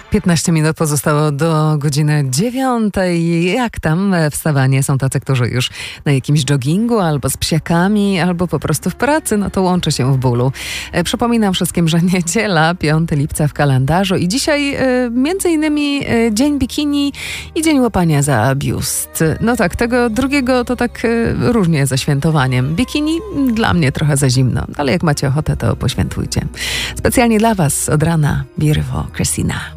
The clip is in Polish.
15 minut pozostało do godziny 9. Jak tam wstawanie? Są tacy, którzy już na jakimś joggingu, albo z psiakami, albo po prostu w pracy, no to łączy się w bólu. Przypominam wszystkim, że niedziela, 5 lipca w kalendarzu i dzisiaj między innymi dzień bikini i dzień łapania za biust. No tak, tego drugiego to tak różnie ze świętowaniem. Bikini dla mnie trochę za zimno, ale jak macie ochotę, to poświętujcie. Specjalnie dla Was od rana Birwo, Krystyna.